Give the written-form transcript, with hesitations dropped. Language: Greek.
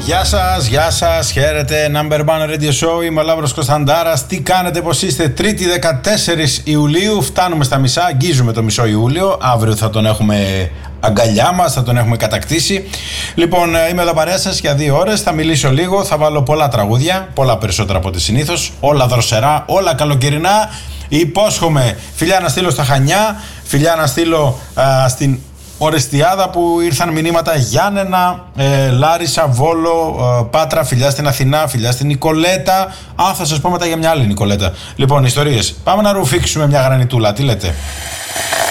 Γεια σας, χαίρετε, Number One Radio Show, είμαι ο Λάμπρος Κωνσταντάρας. Τι κάνετε, πως είστε? Τρίτη 14 Ιουλίου, φτάνουμε στα μισά, αγγίζουμε το μισό Ιούλιο. Αύριο θα τον έχουμε αγκαλιά μας, θα τον έχουμε κατακτήσει. Λοιπόν, είμαι εδώ παρέα σας για 2 ώρες, θα μιλήσω λίγο, θα βάλω πολλά τραγούδια, πολλά περισσότερα από ό,τι συνήθως, όλα δροσερά, όλα καλοκαιρινά. Υπόσχομαι φιλιά να στείλω στα Χανιά, φιλιά να στείλω στην Ορεστιάδα που ήρθαν μηνύματα Γιάννενα, Λάρισα, Βόλο, Πάτρα, φιλιά στην Αθηνά, φιλιά στην Νικολέτα. Θα σας πω μετά για μια άλλη Νικολέτα. Λοιπόν, ιστορίες. Πάμε να ρουφήξουμε μια γρανιτούλα, τι λέτε?